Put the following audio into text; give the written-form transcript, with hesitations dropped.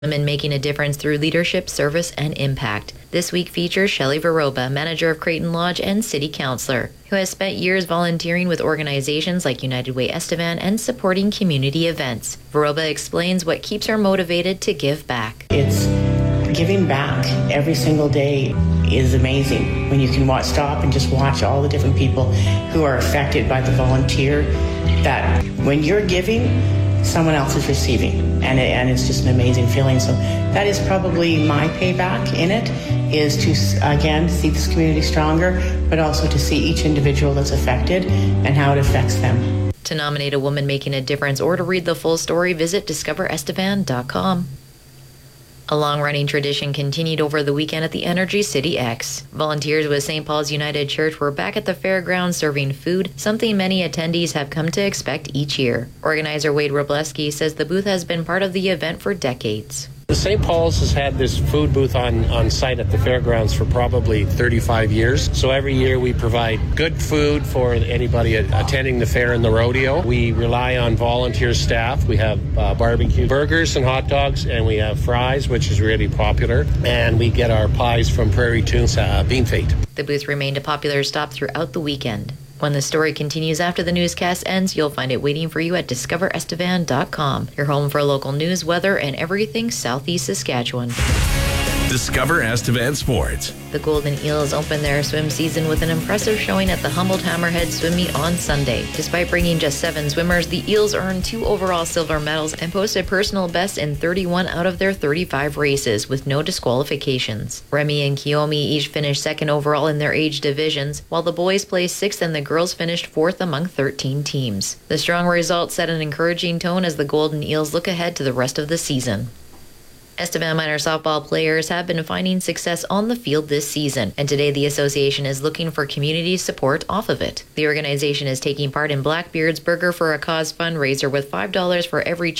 Women making a difference through leadership, service, and impact. This week features Shelley Varoba, manager of Creighton Lodge and city councillor, who has spent years volunteering with organizations like United Way Estevan and supporting community events. Varoba explains what keeps her motivated to give back. It's giving back every single day is amazing when you can stop and just watch all the different people who are affected by the volunteer, that when you're giving, someone else is receiving, and it's just an amazing feeling. So that is probably my payback in it, is to again see this community stronger, but also to see each individual that's affected and how it affects them. To nominate a woman making a difference or to read the full story, visit discoverestevan.com. A long-running tradition continued over the weekend at the Energy City X. Volunteers with St. Paul's United Church were back at the fairgrounds serving food, something many attendees have come to expect each year. Organizer Wade Robleski says the booth has been part of the event for decades. St. Paul's has had this food booth on site at the fairgrounds for probably 35 years. So every year we provide good food for anybody attending the fair and the rodeo. We rely on volunteer staff. We have barbecue burgers and hot dogs, and we have fries, which is really popular. And we get our pies from Prairie Tunes Bean Fete. The booth remained a popular stop throughout the weekend. When the story continues after the newscast ends, you'll find it waiting for you at discoverestevan.com, your home for local news, weather, and everything Southeast Saskatchewan. Discover Estevan Sports. The Golden Eels opened their swim season with an impressive showing at the Humboldt Hammerhead Swim Meet on Sunday. Despite bringing just 7 swimmers, the Eels earned 2 overall silver medals and posted personal bests in 31 out of their 35 races with no disqualifications. Remy and Kiyomi each finished 2nd overall in their age divisions, while the boys placed 6th and the girls finished 4th among 13 teams. The strong results set an encouraging tone as the Golden Eels look ahead to the rest of the season. Estevan minor softball players have been finding success on the field this season, and today the association is looking for community support off of it. The organization is taking part in Blackbeard's Burger for a Cause fundraiser with $5 for every